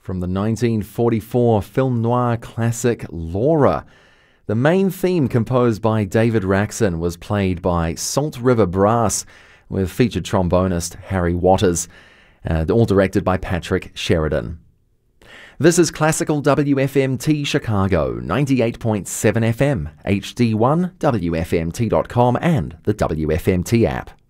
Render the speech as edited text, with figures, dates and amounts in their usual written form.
From the 1944 film noir classic Laura. The main theme, composed by David Raxon, was played by Salt River Brass with featured trombonist Harry Waters, all directed by Patrick Sheridan. This is Classical WFMT Chicago, 98.7 FM, HD1, WFMT.com and the WFMT app.